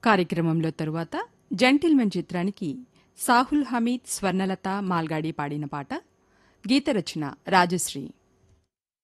కార్యక్రమంలో తరువాత జెంటిల్మెన్ చిత్రానికి సాహుల్ హమీద్, స్వర్ణలత, మాల్గాడి పాడిన పాట. గీతరచన రాజశ్రీ.